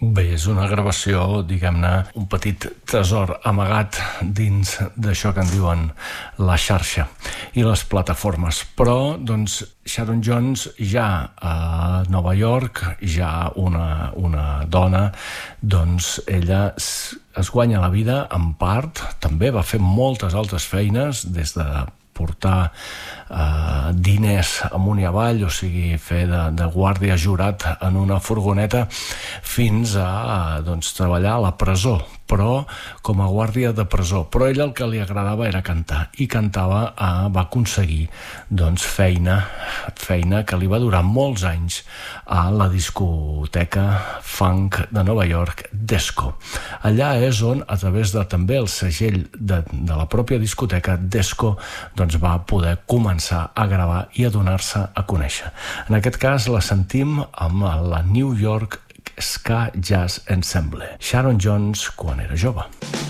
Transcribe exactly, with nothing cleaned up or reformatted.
Bé, és una gravació, diguem-ne, un petit tresor amagat dins d'això que en diuen la xarxa i les plataformes. Però, doncs, Sharon Jones ja a Nova York, ja una, una dona, doncs ella es, es guanya la vida en part, també va fer moltes altres feines, des de portar eh, diners amunt i avall, o sigui, fer de, de guàrdia jurat en una furgoneta, fins a doncs, treballar a la presó, però com a guàrdia de presó. Però ella el que li agradava era cantar, i cantava, eh, va aconseguir doncs, feina, feina que li va durar molts anys a la discoteca funk de Nova York, Desco. Allà és on, a través de també el segell de, de la pròpia discoteca, Desco, doncs va poder començar a gravar i a donar-se a conèixer. En aquest cas la sentim amb la New York Ska Jazz Ensemble. Sharon Jones quan era jove.